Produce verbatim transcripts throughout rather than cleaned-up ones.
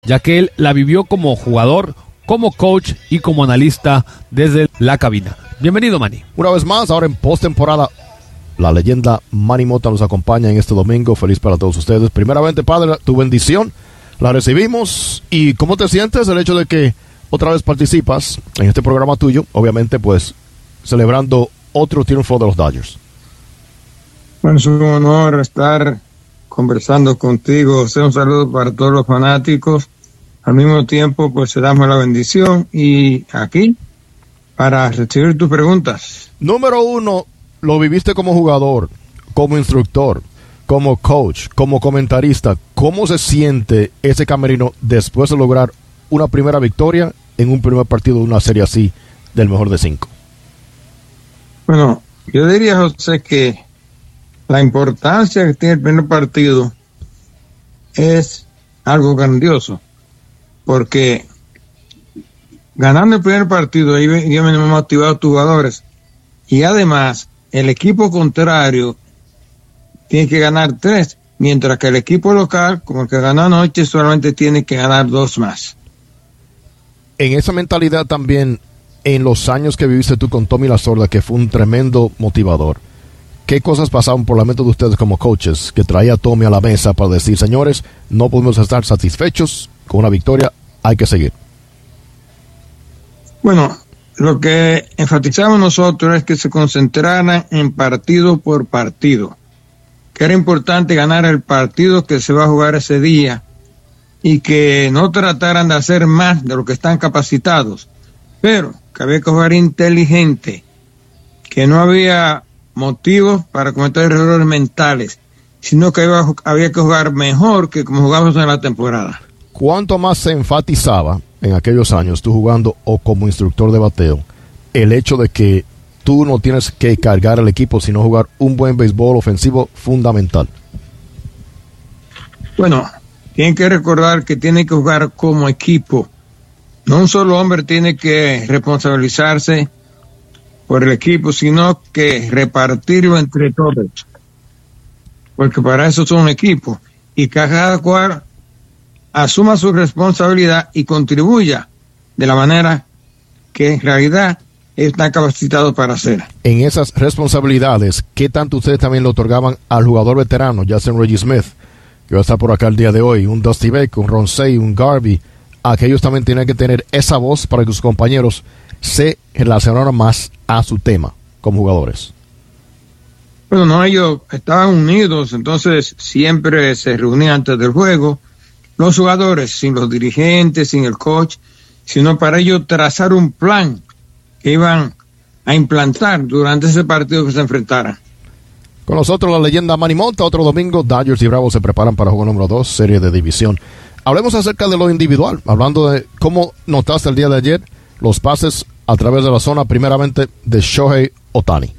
ya que él la vivió como jugador, como coach y como analista desde la cabina. Bienvenido, Manny. Una vez más, ahora en postemporada, la leyenda Manny Mota nos acompaña en este domingo. Feliz para todos ustedes. Primeramente, Padre, tu bendición la recibimos. ¿Y cómo te sientes el hecho de que otra vez participas en este programa tuyo? Obviamente, pues, celebrando otro triunfo de los Dodgers. Bueno, es un honor estar conversando contigo. Un saludo para todos los fanáticos. Al mismo tiempo, pues, te damos la bendición y aquí para recibir tus preguntas. Número uno, lo viviste como jugador, como instructor, como coach, como comentarista. ¿Cómo se siente ese camerino después de lograr una primera victoria en un primer partido de una serie así del mejor de cinco? Bueno, yo diría, José, que la importancia que tiene el primer partido es algo grandioso, porque ganando el primer partido, ahí vienen motivados tus jugadores, y además el equipo contrario tiene que ganar tres, mientras que el equipo local, como el que ganó anoche, solamente tiene que ganar dos más. En esa mentalidad también, en los años que viviste tú con Tommy Lasorda, que fue un tremendo motivador, ¿qué cosas pasaban por la mente de ustedes como coaches que traía a Tommy a la mesa para decir, señores, no podemos estar satisfechos con una victoria, hay que seguir? Bueno, lo que enfatizamos nosotros es que se concentraran en partido por partido, que era importante ganar el partido que se va a jugar ese día y que no trataran de hacer más de lo que están capacitados, pero que había que jugar inteligente, que no había motivos para cometer errores mentales, sino que había, había que jugar mejor que como jugábamos en la temporada. ¿Cuánto más se enfatizaba en aquellos años, tú jugando o como instructor de bateo, el hecho de que tú no tienes que cargar al equipo, sino jugar un buen béisbol ofensivo fundamental? Bueno, tienen que recordar que tienen que jugar como equipo. No un solo hombre tiene que responsabilizarse por el equipo, sino que repartirlo entre todos, porque para eso son un equipo, y que cada cual asuma su responsabilidad y contribuya de la manera que en realidad está capacitado para hacer. En esas responsabilidades, ¿qué tanto ustedes también le otorgaban al jugador veterano, ya sea un Reggie Smith, que va a estar por acá el día de hoy, un Dusty Baker, un Ron Cey, un Garvey? Aquellos también tienen que tener esa voz para que sus compañeros se relacionaran más a su tema como jugadores. Bueno, no, ellos estaban unidos, entonces siempre se reunían antes del juego, los jugadores, sin los dirigentes, sin el coach, sino para ellos trazar un plan que iban a implantar durante ese partido que se enfrentaran. Con nosotros la leyenda Manny Mota. Otro domingo, Dodgers y Bravos se preparan para juego número dos, serie de división. Hablemos acerca de lo individual, hablando de cómo notaste el día de ayer los pases a través de la zona, primeramente de Shohei Ohtani.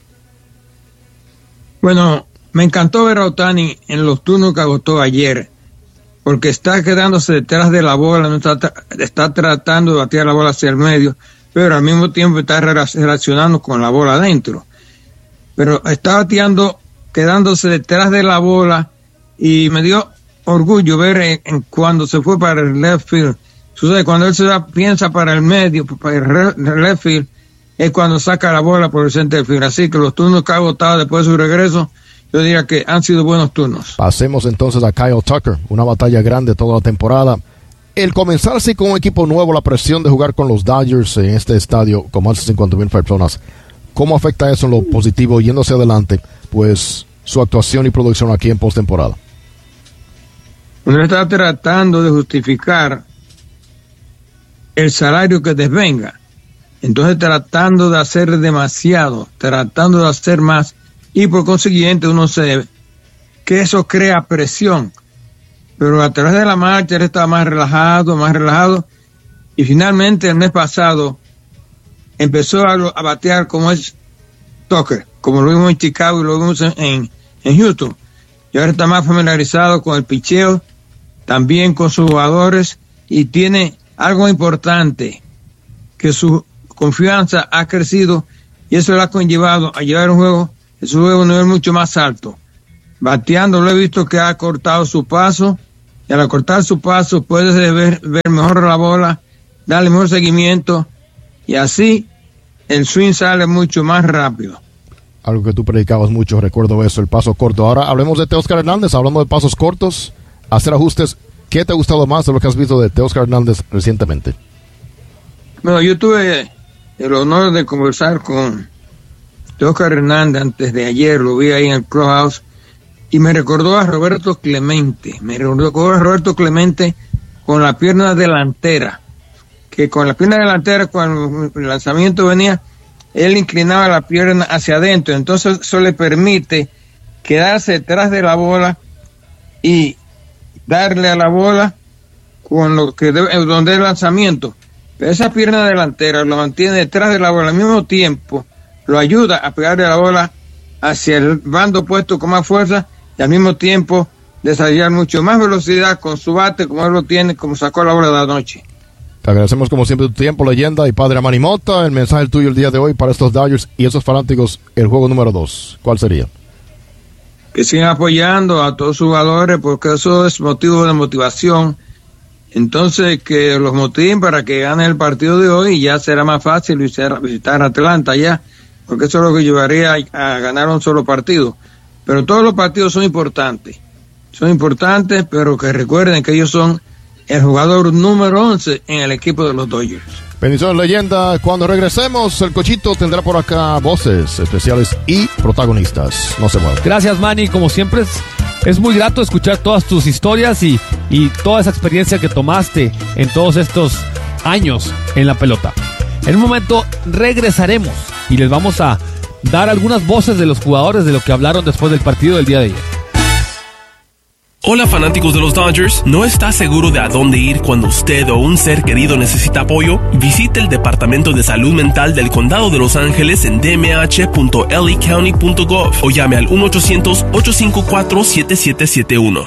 Bueno, me encantó ver a Ohtani en los turnos que agotó ayer, porque está quedándose detrás de la bola, no está, está tratando de batear la bola hacia el medio, pero al mismo tiempo está relacionando con la bola adentro. Pero está bateando, quedándose detrás de la bola, y me dio orgullo ver en, en cuando se fue para el left field. Sucede, cuando él se da, piensa para el medio, para el left field, es cuando saca la bola por el center field. Así que los turnos que ha agotado después de su regreso, yo diría que han sido buenos turnos. Pasemos entonces a Kyle Tucker, una batalla grande toda la temporada. El comenzar así con un equipo nuevo, la presión de jugar con los Dodgers en este estadio con más de cincuenta mil personas, ¿cómo afecta eso en lo positivo yéndose adelante, pues, su actuación y producción aquí en postemporada? Uno está tratando de justificar el salario que desvenga, entonces tratando de hacer demasiado, tratando de hacer más, y por consiguiente uno se que eso crea presión, pero a través de la marcha él estaba más relajado, más relajado, y finalmente el mes pasado empezó a, a batear como es Tucker, como lo vimos en Chicago y lo vimos en, en, en Houston, y ahora está más familiarizado con el picheo, también con sus jugadores, y tiene algo importante, que su confianza ha crecido, y eso le ha conllevado a llevar un juego, su juego a un nivel mucho más alto. Bateando, lo he visto que ha cortado su paso, y al acortar su paso puedes ver, ver mejor la bola, darle mejor seguimiento y así el swing sale mucho más rápido. Algo que tú predicabas mucho, recuerdo eso, el paso corto. Ahora hablemos de Teóscar Hernández, hablando de pasos cortos, hacer ajustes. ¿Qué te ha gustado más de lo que has visto de Teóscar Hernández recientemente? Bueno, yo tuve el honor de conversar con Teóscar Hernández antes de ayer, lo vi ahí en el clubhouse, y me recordó a Roberto Clemente, me recordó a Roberto Clemente con la pierna delantera, que con la pierna delantera, cuando el lanzamiento venía, él inclinaba la pierna hacia adentro, entonces eso le permite quedarse detrás de la bola y darle a la bola con lo que debe, donde es el lanzamiento. Pero esa pierna delantera lo mantiene detrás de la bola, al mismo tiempo lo ayuda a pegarle a la bola hacia el bando opuesto con más fuerza y al mismo tiempo desarrollar mucho más velocidad con su bate, como él lo tiene, como sacó la bola de anoche. Te agradecemos como siempre tu tiempo, leyenda y padre Manny Mota. El mensaje tuyo el día de hoy para estos Dodgers y esos fanáticos, el juego número dos, ¿cuál sería? Que sigan apoyando a todos sus jugadores porque eso es motivo de motivación. Entonces que los motiven para que ganen el partido de hoy y ya será más fácil visitar, visitar Atlanta ya, porque eso es lo que llevaría a, a ganar un solo partido. Pero todos los partidos son importantes, son importantes, pero que recuerden que ellos son el jugador número once en el equipo de los Dodgers. Bendiciones, leyenda. Cuando regresemos, el Cochito tendrá por acá voces especiales y protagonistas. No se muevan. Gracias, Manny. Como siempre, es, es muy grato escuchar todas tus historias y, y toda esa experiencia que tomaste en todos estos años en la pelota. En un momento regresaremos y les vamos a dar algunas voces de los jugadores de lo que hablaron después del partido del día de ayer. Hola fanáticos de los Dodgers, ¿no está seguro de a dónde ir cuando usted o un ser querido necesita apoyo? Visite el Departamento de Salud Mental del Condado de Los Ángeles en d m h punto l a county punto gov o llame al uno ochocientos, ocho cinco cuatro, siete siete siete uno.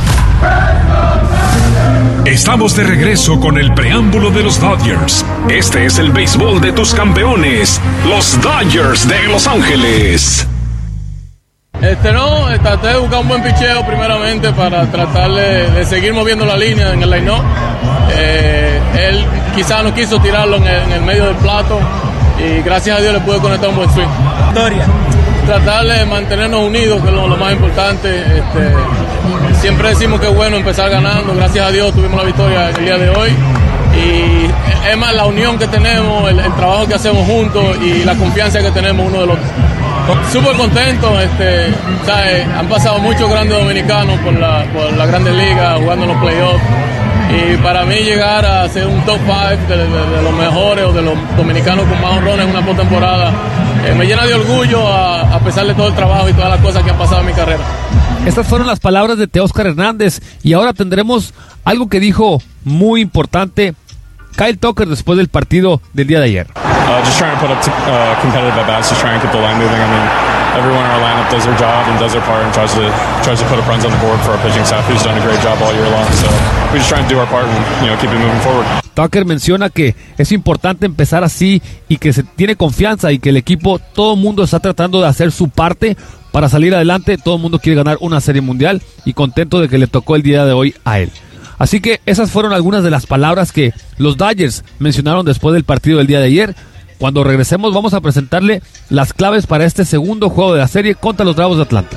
Estamos de regreso con el preámbulo de los Dodgers. Este es el béisbol de tus campeones, los Dodgers de Los Ángeles. Este no, traté de buscar un buen picheo primeramente para tratar de, de seguir moviendo la línea en el line-up. Eh, él quizás no quiso tirarlo en el, en el medio del plato y gracias a Dios le pude conectar un buen swing. Victoria. Tratar de mantenernos unidos, que es lo, lo más importante. Este, siempre decimos que es bueno empezar ganando. Gracias a Dios tuvimos la victoria el día de hoy. Y es más la unión que tenemos, el, el trabajo que hacemos juntos y la confianza que tenemos uno del otro. Súper contento, este, ¿sabes? Han pasado muchos grandes dominicanos por la, por la Grandes Ligas jugando en los playoffs y para mí llegar a ser un top cinco de, de, de los mejores o de los dominicanos con más honrones en una postemporada eh, me llena de orgullo a, a pesar de todo el trabajo y todas las cosas que han pasado en mi carrera. Estas fueron las palabras de Teóscar Hernández y ahora tendremos algo que dijo muy importante Kyle Tucker después del partido del día de ayer. Uh, just trying to put up t- uh, competitive at-bats, just trying to keep the line moving. I mean, everyone in our lineup does their job and does their part and tries to tries to put up runs on the board for our pitching staff, who's done a great job all year long. So we just try to do our part and, you know, keep it moving forward. Tucker menciona que es importante empezar así y que se tiene confianza y que el equipo, todo el mundo está tratando de hacer su parte para salir adelante. Todo el mundo quiere ganar una serie mundial y contento de que le tocó el día de hoy a él. Así que esas fueron algunas de las palabras que los Dodgers mencionaron después del partido del día de ayer. Cuando regresemos vamos a presentarle las claves para este segundo juego de la serie contra los Bravos de Atlanta.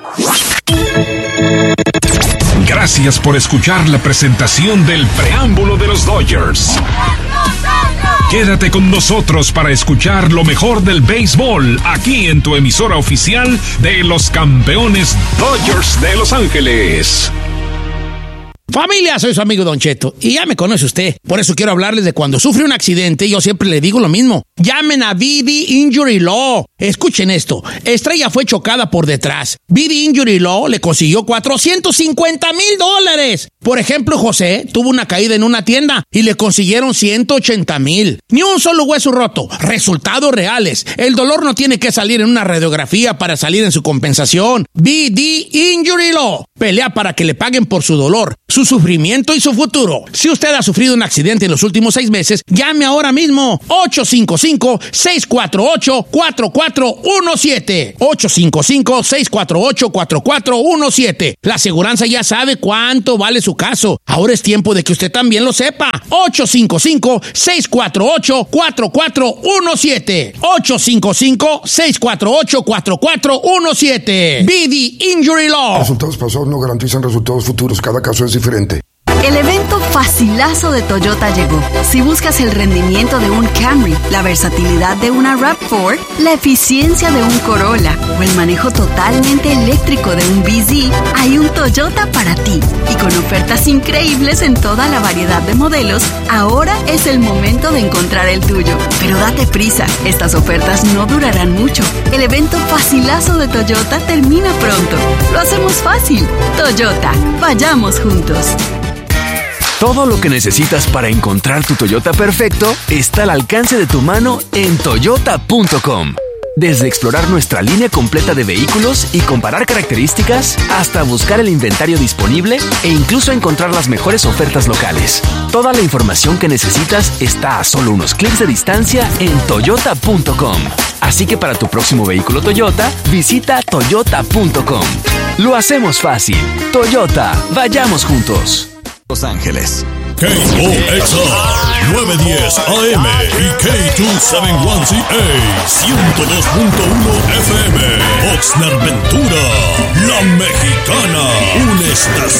Gracias por escuchar la presentación del preámbulo de los Dodgers. Quédate con nosotros para escuchar lo mejor del béisbol aquí en tu emisora oficial de los campeones Dodgers de Los Ángeles. Familia, soy su amigo Don Cheto y ya me conoce usted. Por eso quiero hablarles de cuando sufre un accidente. Yo siempre le digo lo mismo. Llamen a V D Injury Law. Escuchen esto. Estrella fue chocada por detrás. V D Injury Law le consiguió cuatrocientos cincuenta mil dólares. Por ejemplo, José tuvo una caída en una tienda y le consiguieron ciento ochenta mil. Ni un solo hueso roto. Resultados reales. El dolor no tiene que salir en una radiografía para salir en su compensación. V D Injury Law pelea para que le paguen por su dolor. Su su sufrimiento y su futuro. Si usted ha sufrido un accidente en los últimos seis meses, llame ahora mismo ocho cinco cinco, seis cuatro ocho, cuatro cuatro uno siete. ocho cinco cinco, seis cuatro ocho, cuatro cuatro uno siete. La aseguranza ya sabe cuánto vale su caso. Ahora es tiempo de que usted también lo sepa. ocho cinco cinco, seis cuatro ocho, cuatro cuatro uno siete. ocho cinco cinco, seis cuatro ocho, cuatro cuatro uno siete. B D Injury Law. Resultados pasados no garantizan resultados futuros. Cada caso es diferente. El evento facilazo de Toyota llegó. Si buscas el rendimiento de un Camry, la versatilidad de una RAV cuatro, la eficiencia de un Corolla o el manejo totalmente eléctrico de un B Z, hay un Toyota para ti. Y con ofertas increíbles en toda la variedad de modelos, ahora es el momento de encontrar el tuyo. Pero date prisa, estas ofertas no durarán mucho. El evento facilazo de Toyota termina pronto. Lo hacemos fácil. Toyota, vayamos juntos. Todo lo que necesitas para encontrar tu Toyota perfecto está al alcance de tu mano en toyota punto com. Desde explorar nuestra línea completa de vehículos y comparar características, hasta buscar el inventario disponible e incluso encontrar las mejores ofertas locales. Toda la información que necesitas está a solo unos clics de distancia en toyota punto com. Así que para tu próximo vehículo Toyota, visita toyota punto com. Lo hacemos fácil. Toyota, vayamos juntos. Los Ángeles. K O X A nueve diez A M y K dos setenta y uno C A ciento dos punto uno F M. Oxnard Ventura, La Mexicana, una estación